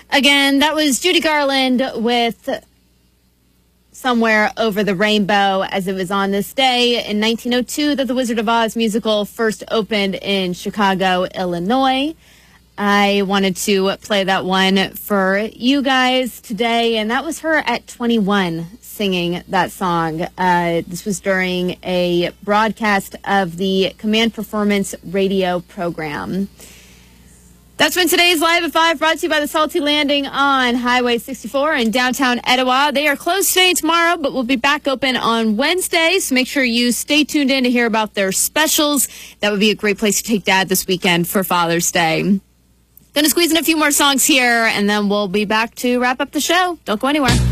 Again, that was Judy Garland with Somewhere Over the Rainbow, as it was on this day in 1902 that the Wizard of Oz musical first opened in Chicago, Illinois. I wanted to play that one for you guys today, and that was her at 21 singing that song. This was during a broadcast of the Command Performance radio program. That's been today's Live at 5, brought to you by the Salty Landing on Highway 64 in downtown Etowah. They are closed today and tomorrow, but will be back open on Wednesday, so make sure you stay tuned in to hear about their specials. That would be a great place to take Dad this weekend for Father's Day. Going to squeeze in a few more songs here, and then we'll be back to wrap up the show. Don't go anywhere.